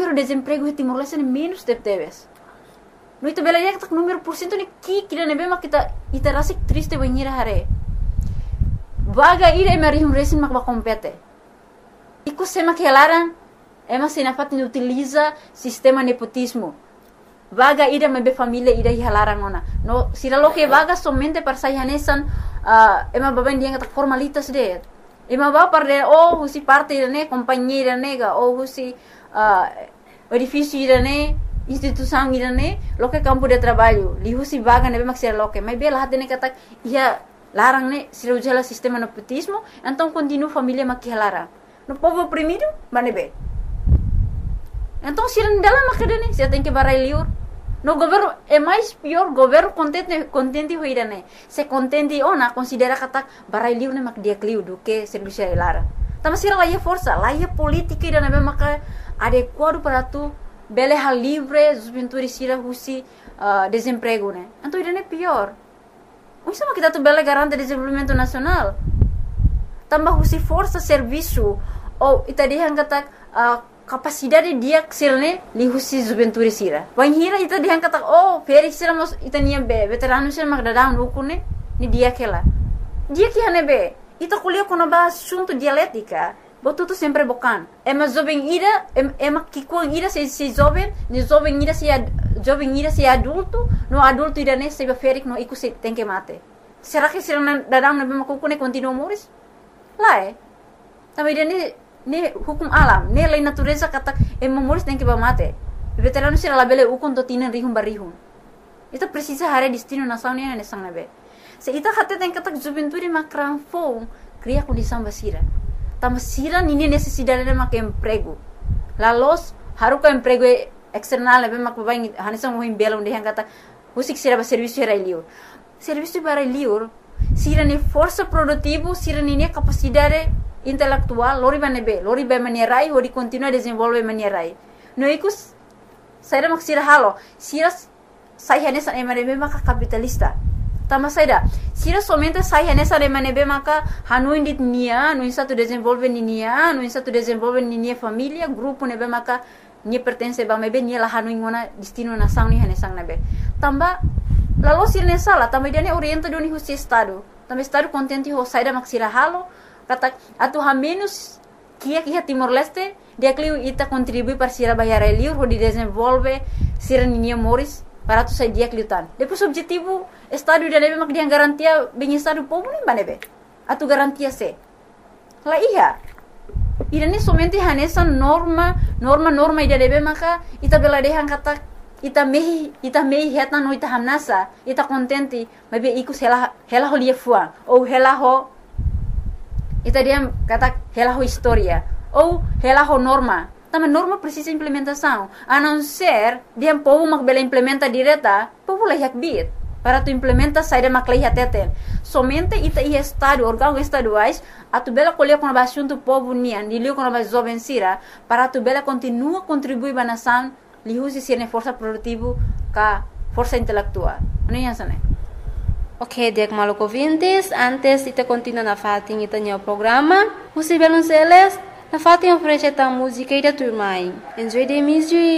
número de desemprego em Timor-Leste é menos de teves. No itu bela que número por cento ni kira nebe mak kita rasa triste banhir hare. Vaga ira emarihum resin mak bakompete. Iku sema que larang ema senafat ni utiliza sistema nepotismo. Vaga ira mebe família ira hilarang ona. No sira lo que vaga somente para sayanesan ema baben dia kata formalitas de. Ema ba para husi parte ne companheira nega ou husi edifício irane, instituição irane, lo que campo de trabalho, li husi vaga nebe mak sira lo que, mas bela hat ne kata ia larang ne sira ujala sistema nepotismo, então continua família mak larang. No povo oprimido, banebe. Então sira dalam mak ne, sira tem que barai liur. No governo é mais pior, governo contente hoirane. Se contente ona considera kata barai liur ne mak dia kliu do que serviço lara. Tama sira laia força, laia política ira nebe mak adequado para tu beleha livre, juventude sira husi desemprego né. Então irane pior. Isso mak kita tu bele garante desenvolvimento nacional. Tambah husi força serviço ou itadihan kata capacidade dia sirne li husi juventude sira. Wanhira ita dihan kata feri sira mos itania be veterano sira mak dadang rukune ni dia kela. Dia que hanebe ita kuliah kono ba assunto dialética. Botuto sempre bocan. Ema jovem ira ema kikuang ira se jovem, ni jovem ira se adulto, no adulto ira ne se ferik no iku se tem que mate. Será que sira dadang nabe makukune continua moris? Lá Também ira ne hukum alam, ne lei natureza kata moris tem que mate. Veterano sira labele ukon to tinan rihum barihum. Ita precisa hare destino nação ne sang nabe. Se ita hatte tem kata juventude makran fo cria condição basira. Tama sira nini necessidade de mak emprego. Lalos haruka emprego external nabe mak babai hanisang mo himbela onde yang kata husik sira ba serviço era liur. Serviço para liur sira ne força produtivo, sira nini capacidade intelectual, lori ba manierai, hori continua desenvolve manierai. No ikus saira mak sira halo, sira sai hanesa emanebe maka capitalista. Tama saida, sira somente sai hanesa emanebe maka hanuin dit nia, no insa tu desenvolve nia, no insa tu desenvolve nia família, grupo nebe maka nia pertence ba mebe nia la hanuin ngona destino nação ni hanesang nebe. Tamba lalu sira nesala, tamba dia ne orienta doni husi estado. Tamba estado contente ho saida mak sira halo. Kata atu ha menos kia Timor-Leste dia kliu ita contribui para sira bayar liur ho di desenvolve sira ninia moris para tu sai dia kliutan. Depois objetivo estado dia nebe mak dia garantia bem-estar do povo nem banebe. Atu garantia se. La iya. Irane somente hanesa norma ida nebe maka ita beladehan kata ita mehi heta no ita hamnasa ita contente mabe ikus hela ho lia fuang ou hela ho ita dia kata hela ho história ou hela ho norma. Tama norma precisa implementação. A não ser dia povo mak bela implementa direta, povo lah yak bit. Para tu implementa saída mak lah teten. Somente ita ia estado órgãos estaduais a tu bela colher com a assunto povo nian, dilio com a jovem sira, para tu bela continua contribuir ba nação, li usi sirne força produtivo ka força intelectual. Não é isso, né? Ok, dek maluco ouvintes, antes de continuar na fatin ita nyo programa, usi belun seles, na fatin oferece ta música e da turmai. Enjoy the music.